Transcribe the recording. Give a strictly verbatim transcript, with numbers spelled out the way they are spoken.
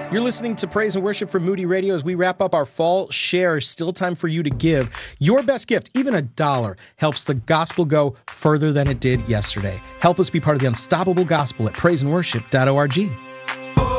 You're listening to Praise and Worship from Moody Radio as we wrap up our fall share. Still time for you to give. Your best gift, even a dollar, helps the gospel go further than it did yesterday. Help us be part of the unstoppable gospel at praise and worship dot org.